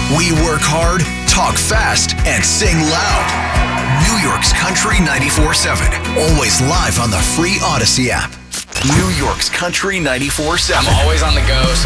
We work hard, talk fast, and sing loud. New York's Country 94.7. Always live on the free Odyssey app. New York's Country 94.7. I'm always on the go, so